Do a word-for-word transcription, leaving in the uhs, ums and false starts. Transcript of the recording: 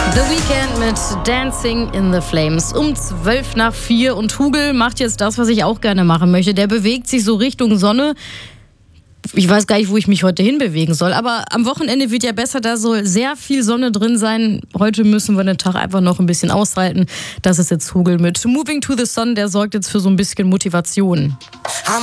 The Weeknd mit Dancing in the Flames um zwölf nach vier und Hugel macht jetzt das, was ich auch gerne machen möchte. Der bewegt sich so Richtung Sonne. Ich weiß gar nicht, wo ich mich heute hinbewegen soll, aber am Wochenende wird ja besser, da soll sehr viel Sonne drin sein. Heute müssen wir den Tag einfach noch ein bisschen aushalten. Das ist jetzt Hugel mit Moving to the Sun, der sorgt jetzt für so ein bisschen Motivation.